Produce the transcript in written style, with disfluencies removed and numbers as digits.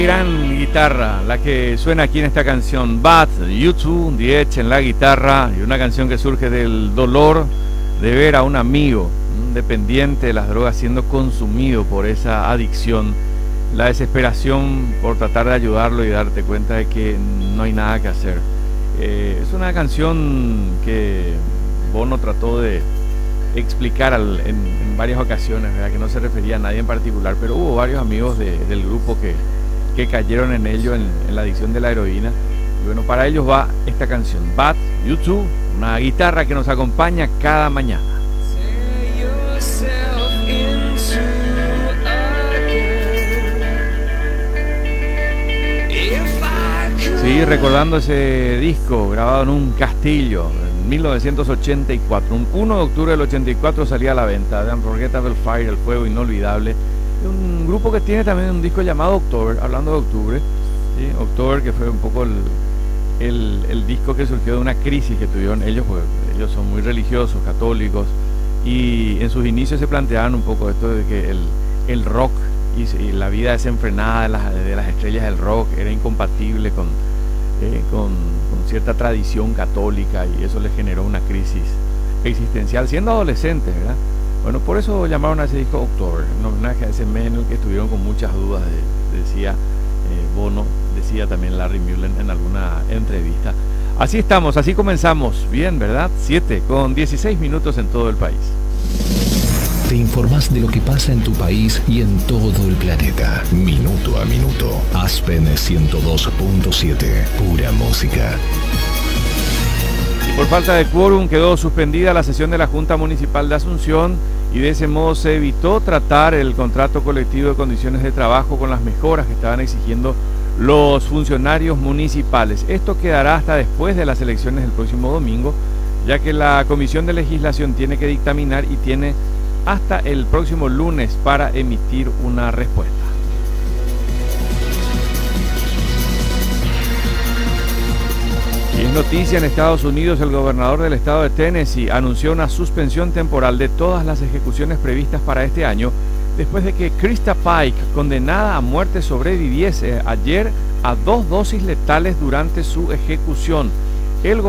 Gran guitarra, la que suena aquí en esta canción, Bad, U2, The Edge en la guitarra, y una canción que surge del dolor de ver a un amigo, un dependiente de las drogas, siendo consumido por esa adicción, la desesperación por tratar de ayudarlo y darte cuenta de que no hay nada que hacer. Es una canción que Bono trató de explicar en varias ocasiones, ¿verdad? Que no se refería a nadie en particular, pero hubo varios amigos del grupo que cayeron en ello, en la adicción de la heroína. Y bueno, para ellos va esta canción, Bad, U2, una guitarra que nos acompaña cada mañana. Sí, recordando ese disco grabado en un castillo en 1984, un 1 de octubre del 84 salía a la venta, The Unforgettable Fire, El Fuego Inolvidable. Un grupo que tiene también un disco llamado October, hablando de octubre, ¿sí? October, que fue un poco el disco que surgió de una crisis que tuvieron ellos, porque ellos son muy religiosos, católicos, y en sus inicios se planteaban un poco esto de que el rock y la vida desenfrenada de las estrellas del rock era incompatible con cierta tradición católica, y eso les generó una crisis existencial siendo adolescentes, ¿verdad? Bueno, por eso llamaron a ese disco October, en homenaje a ese mes en el que estuvieron con muchas dudas, decía Bono, decía también Larry Mullen en alguna entrevista. Así estamos, así comenzamos, bien, ¿verdad? 7:16 en todo el país. Te informás de lo que pasa en tu país y en todo el planeta, minuto a minuto. Aspen 102.7, pura música. Por falta de quórum quedó suspendida la sesión de la Junta Municipal de Asunción, y de ese modo se evitó tratar el contrato colectivo de condiciones de trabajo con las mejoras que estaban exigiendo los funcionarios municipales. Esto quedará hasta después de las elecciones del próximo domingo, ya que la Comisión de Legislación tiene que dictaminar y tiene hasta el próximo lunes para emitir una respuesta. Y es noticia en Estados Unidos, el gobernador del estado de Tennessee anunció una suspensión temporal de todas las ejecuciones previstas para este año, después de que Krista Pike, condenada a muerte, sobreviviese ayer a 2 dosis letales durante su ejecución. El